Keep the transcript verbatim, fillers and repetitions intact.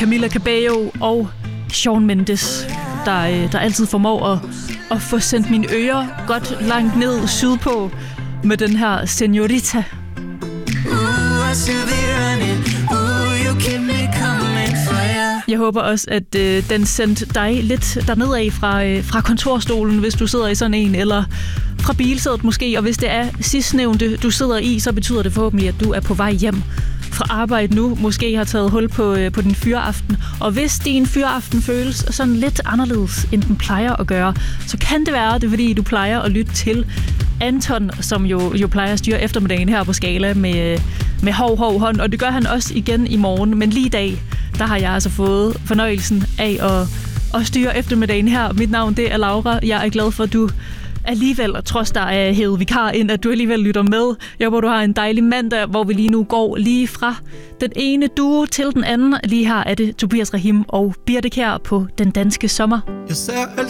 Camila Cabello og Shawn Mendes, der, der altid formår at, at få sendt mine ører godt langt ned sydpå med den her Señorita. Jeg håber også, at øh, den sendte dig lidt dernedad fra, øh, fra kontorstolen, hvis du sidder i sådan en, eller fra bilsædet måske. Og hvis det er sidstnævnte, du sidder i, så betyder det forhåbentlig, at du er på vej hjem fra arbejde nu. Måske har taget hul på, øh, på din fyraften. Og hvis din fyraften føles sådan lidt anderledes, end den plejer at gøre, så kan det være, det er fordi, du plejer at lytte til Anton, som jo, jo plejer at styre eftermiddagen her på Skala med, med hov, hov, hånd. Og det gør han også igen i morgen. Men lige i dag, der har jeg altså fået fornøjelsen af at, at styre eftermiddagen her. Mit navn, det er Laura. Jeg er glad for, at du alligevel, trods der er hævet vikar ind, at du alligevel lytter med. Jeg håber, du har en dejlig mandag, hvor vi lige nu går lige fra den ene duo til den anden. Lige her er det Tobias Rahim og Birte Kjær på Den Danske Sommer. Jeg ser alt